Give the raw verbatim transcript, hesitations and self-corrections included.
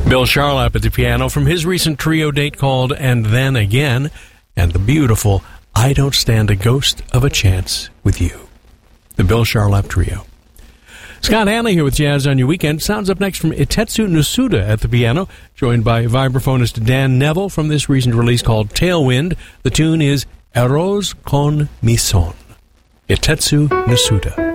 Bill Charlap at the piano from his recent trio date called And Then Again, and the beautiful I Don't Stand a Ghost of a Chance with You. The Bill Charlap Trio. Scott Hanley here with Jazz on Your Weekend. Sounds up next from Itetsu Nasuda at the piano, joined by vibraphonist Dan Neville from this recent release called Tailwind. The tune is Arroz con mi son. Itetsu Nasuda.